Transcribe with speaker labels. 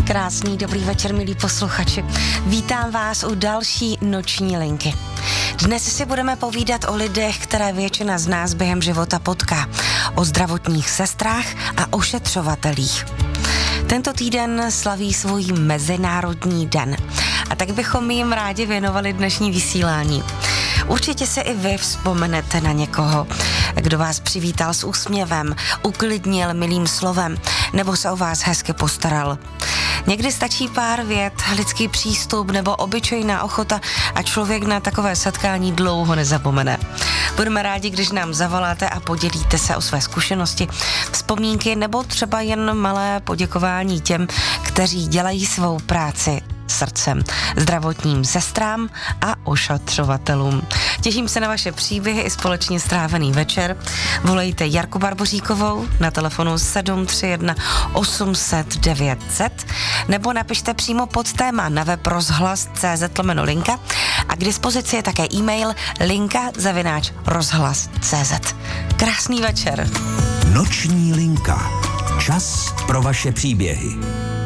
Speaker 1: Krásný dobrý večer, milí posluchači. Vítám vás u další noční linky. Dnes si budeme povídat o lidech, které většina z nás během života potká. O zdravotních sestrách a ošetřovatelích. Tento týden slaví svůj mezinárodní den. A tak bychom jim rádi věnovali dnešní vysílání. Určitě se i vy vzpomenete na někoho, kdo vás přivítal s úsměvem, uklidnil milým slovem nebo se o vás hezky postaral. Někdy stačí pár vět, lidský přístup nebo obyčejná ochota a člověk na takové setkání dlouho nezapomene. Budeme rádi, když nám zavoláte a podělíte se o své zkušenosti, vzpomínky nebo třeba jen malé poděkování těm, kteří dělají svou práci srdcem, zdravotním sestrám a ošetřovatelům. Těším se na vaše příběhy i společně strávený večer. Volejte Jarku Barboříkovou na telefonu 731 800 900 nebo napište přímo pod téma na web rozhlas.cz/linka a k dispozici je také e-mail linka@rozhlas.cz. Krásný večer.
Speaker 2: Noční linka. Čas pro vaše příběhy.